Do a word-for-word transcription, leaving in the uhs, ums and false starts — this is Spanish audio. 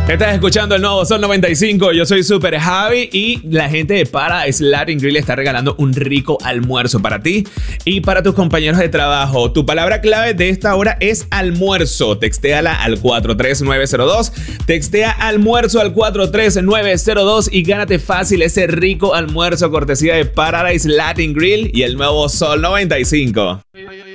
Estás escuchando el nuevo Sol noventa y cinco. Yo soy Super Javi y la gente de Paradise Latin Grill está regalando un rico almuerzo para ti y para tus compañeros de trabajo. Tu palabra clave de esta hora es almuerzo. Textéala al cuatro tres nueve cero dos. Textea almuerzo al cuatro tres nueve cero dos y gánate fácil ese rico almuerzo cortesía de Paradise Latin Grill y el nuevo Sol noventa y cinco.